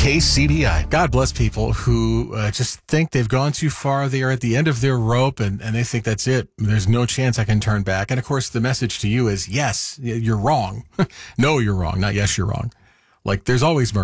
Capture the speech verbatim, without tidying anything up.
K C B I. God bless people who uh, just think they've gone too far. They are at the end of their rope, and, and they think that's it. There's no chance I can turn back. And, of course, the message to you is, yes, you're wrong. No, you're wrong. Not yes, you're wrong. Like, there's always mercy.